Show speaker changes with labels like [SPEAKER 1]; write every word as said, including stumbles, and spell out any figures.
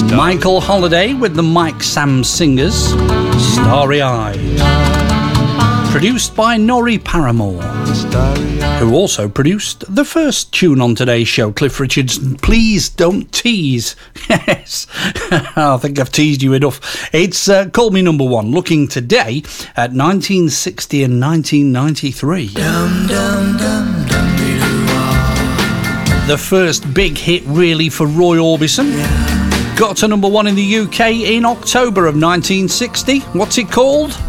[SPEAKER 1] Michael Holiday with the Mike Sam Singers, Starry Eyes. Produced by Norrie Paramore, who also produced the first tune on today's show, Cliff Richard's Please Don't Tease. Yes, I think I've teased you enough. It's uh, Call Me Number One, looking today at nineteen sixty and nineteen ninety-three. Dum, dum, dum, dum, the first big hit really for Roy Orbison. Yeah. Got to number one in the U K in October of nineteen sixty. What's it called?